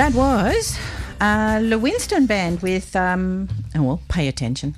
That was Le Winston Band with, Pay Attention.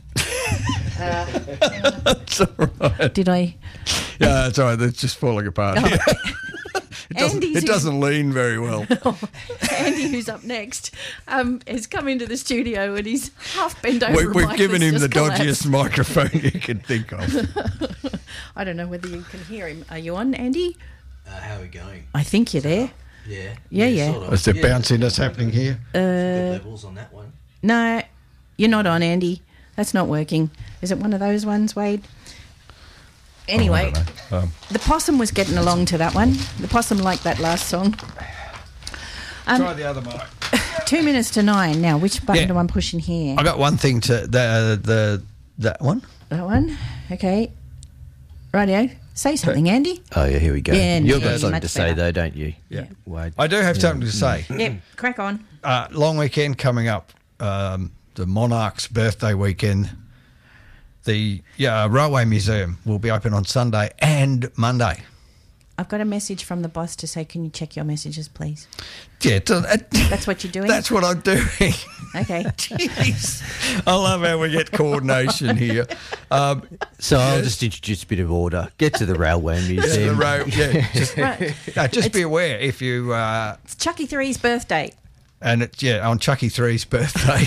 That's all right. Did I? Yeah, it's all right. It's just falling apart. Oh. It doesn't lean very well. Andy, who's up next, has come into the studio and he's half bent over. We've given him the dodgiest microphone you could think of. I don't know whether you can hear him. Are you on, Andy? How are we going? I think you're there. Yeah. Sort of. Is there bounciness happening here? Good levels on that one. No, you're not on, Andy. That's not working. Is it one of those ones, Wade? Anyway, the possum was getting along to that one. The possum liked that last song. Try the other mic. 2 minutes to 9 now. Which button do I push in here? I got one thing to that one. That one? Okay. Rightio. Say something, Andy. Oh, yeah, here we go. Yeah, You've yeah, got something much to say, better. though, don't you? Yeah. Wade? I do have something to say. Yep, crack on. Long weekend coming up. The Monarch's birthday weekend. The Railway Museum will be open on Sunday and Monday. I've got a message from the boss to say, can you check your messages, please? Yeah, That's what you're doing? That's what I'm doing. Okay. Jeez. I love how we get coordination here. So I'll just introduce a bit of order. Get to the Railway Museum. Just be aware if you... It's Chucky 3's birthday. And it's, on Chucky 3's birthday.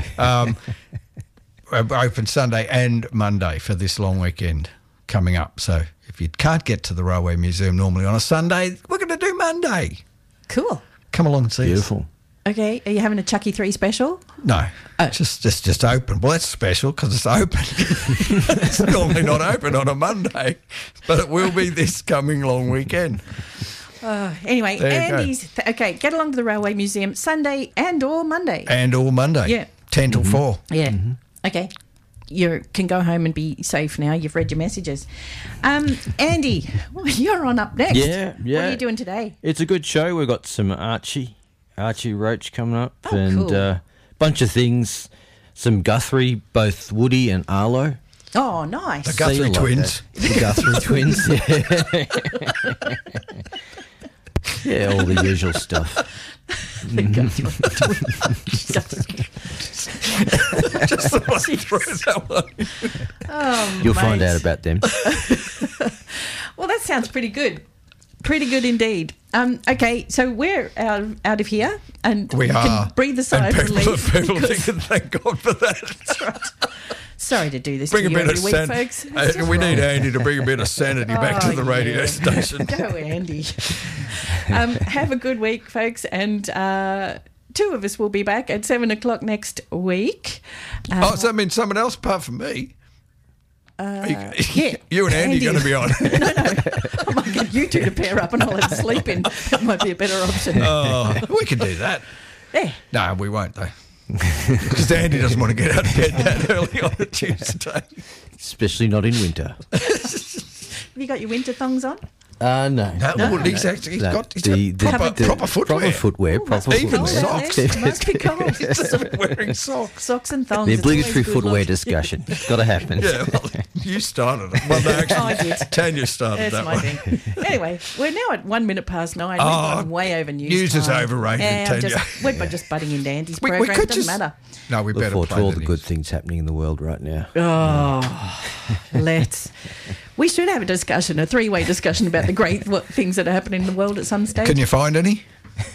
Open Sunday and Monday for this long weekend coming up. So if you can't get to the Railway Museum normally on a Sunday, we're going to do Monday. Cool. Come along and see Beautiful. us. Okay, are you having a Chucky 3 special? No, just open. Well, that's special because it's open. It's normally not open on a Monday, but it will be this coming long weekend. Anyway, Andy's... Okay, get along to the Railway Museum Sunday and or Monday. And all Monday. Yeah. 10 till 4. Yeah. Mm-hmm. Okay. You can go home and be safe now. You've read your messages. Andy, you're on up next. Yeah. What are you doing today? It's a good show. We've got some Archie Roach coming up. Oh, and cool. Bunch of things. Some Guthrie, both Woody and Arlo. Oh, nice. The Guthrie twins. The Guthrie twins, yeah. Yeah, all the usual stuff. The Guthrie twins. Just the one through that one. Oh, You'll find out about them. Well, that sounds pretty good. Pretty good indeed. Okay, so we're out of here and We can are. breathe a sigh of relief. People thinking, thank God for that. That's right. Sorry to do this Bring to a you bit every of week, sanity. folks. It's just We need wrong. Andy to bring a bit of sanity back to the radio station. Go, Andy. Have a good week, folks, and 2 of us will be back at 7 o'clock next week. So that means someone else apart from me? Yeah. You and Andy are going to be on. No. I might get you 2 to pair up and I'll have to sleep in. That might be a better option. Oh, we can do that. Yeah. No, we won't, though. Because Andy doesn't want to get out of bed that early on a Tuesday. Especially not in winter. Have you got your winter thongs on? No. Well, he's got proper footwear. Proper footwear. Proper Even footwear. socks. It must be cold. He's wearing socks. Socks and thongs. The it's always obligatory good footwear look. discussion. It's got to happen. Yeah, well, you started it. Well, no, actually, I did. Tanya started That's that my one. thing. Anyway, we're now at 1 minute past 9. We've Oh, gone way over news. news is time. overrated, Yeah, Tanya. we're just butting into Andy's We program. could Doesn't just matter. No, we Look better forward play to all the the good news. things happening in the world right now. Oh, let's. We should have a discussion, a 3-way discussion about the great things that are happening in the world at some stage. Can you find any?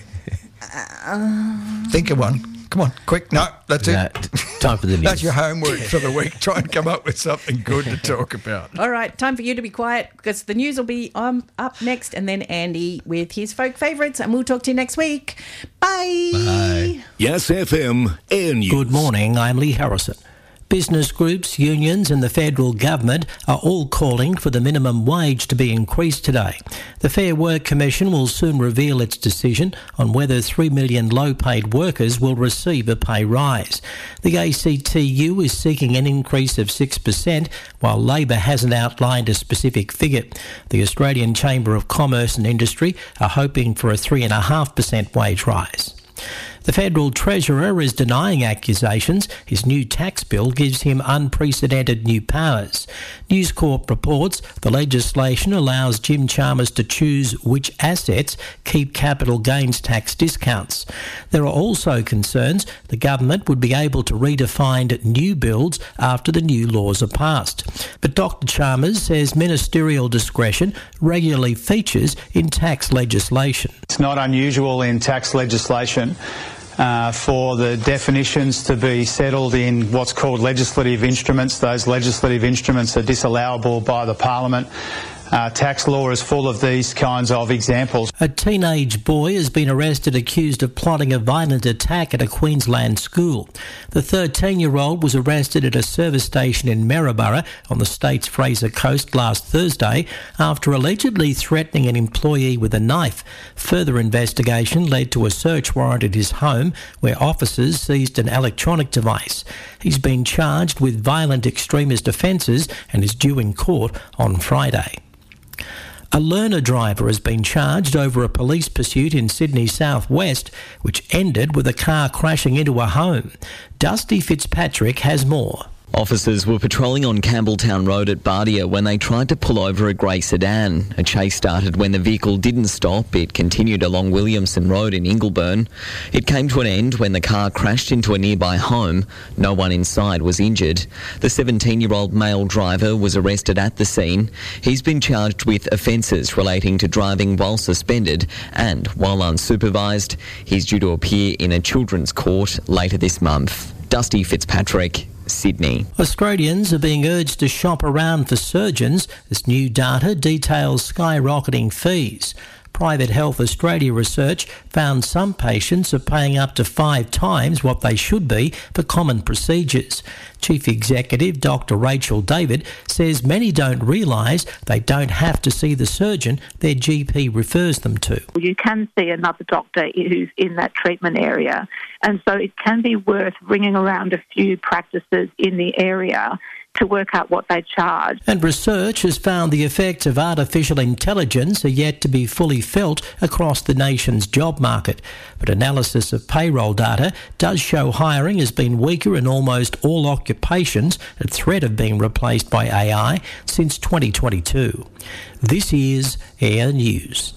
Think of one. Come on, quick. No, that's No, it. time for the news. That's your homework for the week. Try and come up with something good to talk about. All right, time for you to be quiet because the news will be up next and then Andy with his folk favourites and we'll talk to you next week. Bye. Bye. Yes FM Air News. Good morning, I'm Lee Harrison. Business groups, unions and the federal government are all calling for the minimum wage to be increased today. The Fair Work Commission will soon reveal its decision on whether 3 million low-paid workers will receive a pay rise. The ACTU is seeking an increase of 6%, while Labor hasn't outlined a specific figure. The Australian Chamber of Commerce and Industry are hoping for a 3.5% wage rise. The Federal Treasurer is denying accusations. His new tax bill gives him unprecedented new powers. News Corp reports the legislation allows Jim Chalmers to choose which assets keep capital gains tax discounts. There are also concerns the government would be able to redefine new builds after the new laws are passed. But Dr Chalmers says ministerial discretion regularly features in tax legislation. It's not unusual in tax legislation for the definitions to be settled in what's called legislative instruments. Those legislative instruments are disallowable by the Parliament. Tax law is full of these kinds of examples. A teenage boy has been arrested accused of plotting a violent attack at a Queensland school. The 13-year-old was arrested at a service station in Maryborough on the state's Fraser Coast last Thursday after allegedly threatening an employee with a knife. Further investigation led to a search warrant at his home where officers seized an electronic device. He's been charged with violent extremist offences and is due in court on Friday. A learner driver has been charged over a police pursuit in Sydney southwest, which ended with a car crashing into a home. Dusty Fitzpatrick has more. Officers were patrolling on Campbelltown Road at Bardia when they tried to pull over a grey sedan. A chase started when the vehicle didn't stop. It continued along Williamson Road in Ingleburn. It came to an end when the car crashed into a nearby home. No one inside was injured. The 17-year-old male driver was arrested at the scene. He's been charged with offences relating to driving while suspended and while unsupervised. He's due to appear in a children's court later this month. Dusty Fitzpatrick, Sydney. Australians are being urged to shop around for surgeons as new data details skyrocketing fees. Private Health Australia research found some patients are paying up to 5 times what they should be for common procedures. Chief Executive Dr Rachel David says many don't realise they don't have to see the surgeon their GP refers them to. You can see another doctor who's in that treatment area, and so it can be worth ringing around a few practices in the area to work out what they charge. And research has found the effects of artificial intelligence are yet to be fully felt across the nation's job market. But analysis of payroll data does show hiring has been weaker in almost all occupations at threat of being replaced by AI since 2022. This is Air News.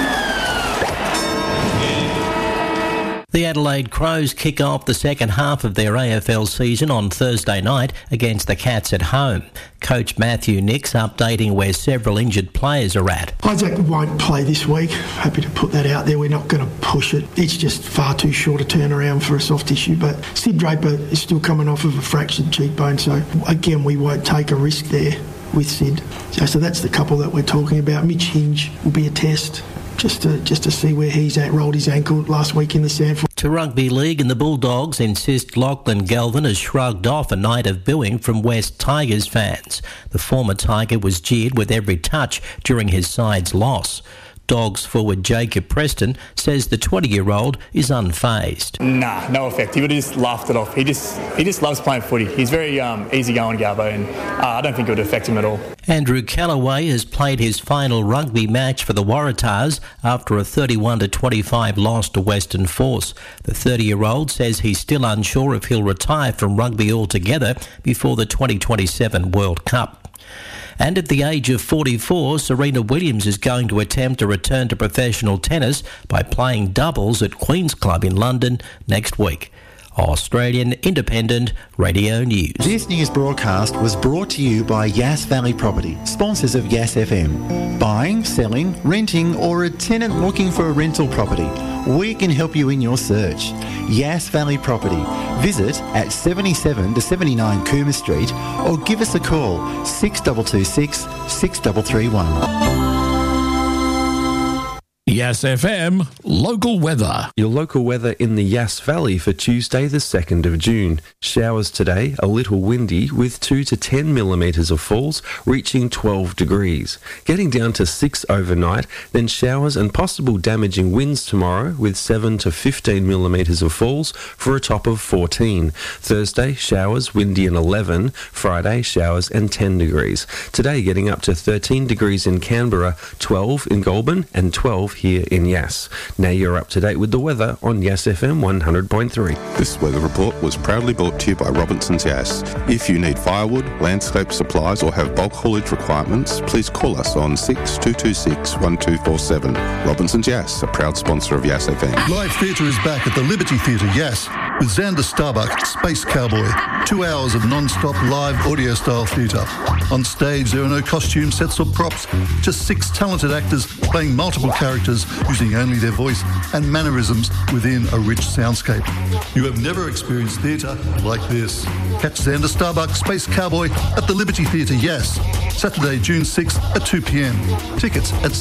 The Adelaide Crows kick off the second half of their AFL season on Thursday night against the Cats at home. Coach Matthew Nix updating where several injured players are at. Isaac won't play this week. Happy to put that out there. We're not going to push it. It's just far too short a turnaround for a soft tissue. But Sid Draper is still coming off of a fractured cheekbone. So, again, we won't take a risk there with Sid. So that's the couple that we're talking about. Mitch Hinge will be a test. Just to see where he's at. Rolled his ankle last week in the SANFL. To Rugby League, and the Bulldogs insist Lachlan Galvin has shrugged off a night of booing from West Tigers fans. The former Tiger was jeered with every touch during his side's loss. Dogs forward Jacob Preston says the 20-year-old is unfazed. Nah, no effect. He would have just laughed it off. He just loves playing footy. He's very easygoing, Garbo, and I don't think it would affect him at all. Andrew Callaway has played his final rugby match for the Waratahs after a 31-25 loss to Western Force. The 30-year-old says he's still unsure if he'll retire from rugby altogether before the 2027 World Cup. And at the age of 44, Serena Williams is going to attempt a return to professional tennis by playing doubles at Queen's Club in London next week. Australian Independent Radio News. This news broadcast was brought to you by Yass Valley Property, sponsors of Yass FM. Buying, selling, renting, or a tenant looking for a rental property, we can help you in your search. Yass Valley Property. Visit at 77 to 79 Cooma Street or give us a call 6226 6331. Yass FM local weather. Your local weather in the Yass Valley for Tuesday the 2nd of June. Showers today, a little windy with 2 to 10 millimetres of falls reaching 12 degrees. Getting down to 6 overnight, then showers and possible damaging winds tomorrow with 7 to 15 millimetres of falls for a top of 14. Thursday, showers, windy and 11. Friday, showers and 10 degrees. Today getting up to 13 degrees in Canberra, 12 in Goulburn and 12 here here in Yass. Now you're up to date with the weather on Yass FM 100.3. This weather report was proudly brought to you by Robinson's Yass. If you need firewood, landscape supplies or have bulk haulage requirements, please call us on 6226 1247. Robinson's Yass, a proud sponsor of Yass FM. Live theatre is back at the Liberty Theatre Yass with Xander Starbuck, Space Cowboy. 2 hours of non-stop live audio-style theatre. On stage, there are no costume sets or props, just 6 talented actors playing multiple characters using only their voice and mannerisms within a rich soundscape. You have never experienced theatre like this. Catch Xander Starbuck, Space Cowboy at the Liberty Theatre Yass, Saturday, June 6th at 2 p.m. Tickets at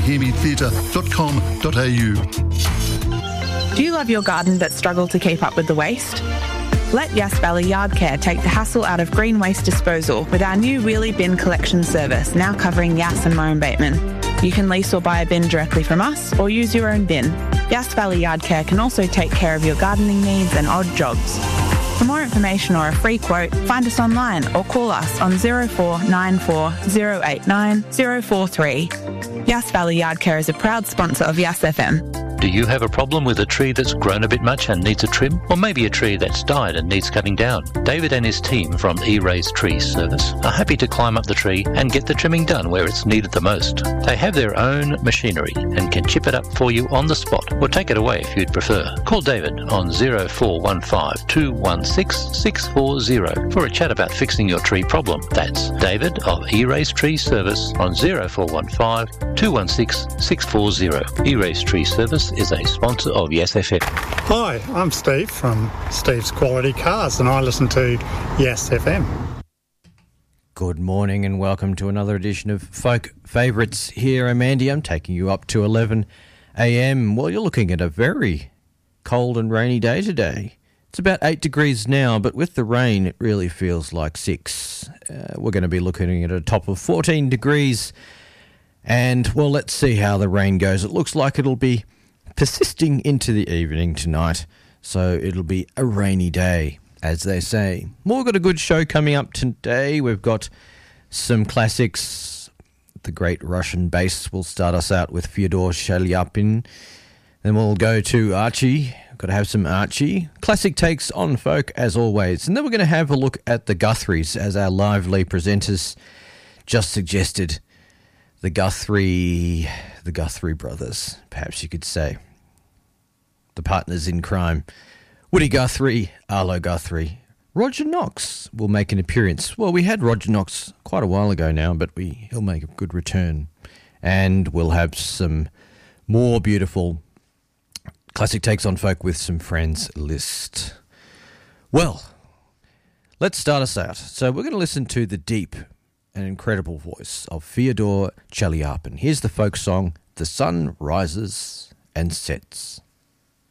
seemehearmetheatre.com.au. Do you love your garden but struggle to keep up with the waste? Let Yass Valley Yard Care take the hassle out of green waste disposal with our new wheelie bin collection service, now covering Yass and Murrum Bateman. You can lease or buy a bin directly from us or use your own bin. Yass Valley Yard Care can also take care of your gardening needs and odd jobs. For more information or a free quote, find us online or call us on 0494 089 043. Yass Valley Yard Care is a proud sponsor of Yass FM. Do you have a problem with a tree that's grown a bit much and needs a trim? Or maybe a tree that's died and needs cutting down? David and his team from E-Rays Tree Service are happy to climb up the tree and get the trimming done where it's needed the most. They have their own machinery and can chip it up for you on the spot or take it away if you'd prefer. Call David on 0415 216 640 for a chat about fixing your tree problem. That's David of E-Rays Tree Service on 0415 216 640. E-Rays Tree Service is a sponsor of Yass FM. Hi, I'm Steve from Steve's Quality Cars and I listen to Yass FM. Good morning and welcome to another edition of Folk Favourites here. I'm Andy. I'm taking you up to 11 a.m. Well, you're looking at a very cold and rainy day today. It's about 8 degrees now, but with the rain it really feels like 6. We're going to be looking at a top of 14 degrees and, well, let's see how the rain goes. It looks like it'll be persisting into the evening tonight, so it'll be a rainy day, as they say. We've got a good show coming up today. We've got some classics. The great Russian bass will start us out with Fyodor Shaliapin. Then we'll go to Archie. We've got to have some Archie. Classic takes on folk, as always. And then we're going to have a look at the Guthries, as our lively presenters just suggested. The Guthrie brothers, perhaps you could say. The partners in crime. Woody Guthrie, Arlo Guthrie. Roger Knox will make an appearance. Well, we had Roger Knox quite a while ago now, but he'll make a good return. And we'll have some more beautiful classic takes on folk with some friends list. Well, let's start us out. So we're going to listen to the deep and incredible voice of Fyodor Chaliapin. Here's the folk song, The Sun Rises and Sets.